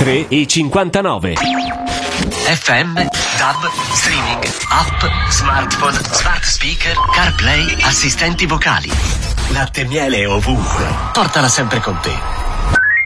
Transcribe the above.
3,59. FM, DAB, streaming, app, smartphone, smart speaker, CarPlay, assistenti vocali. Latte e miele ovunque. Portala sempre con te.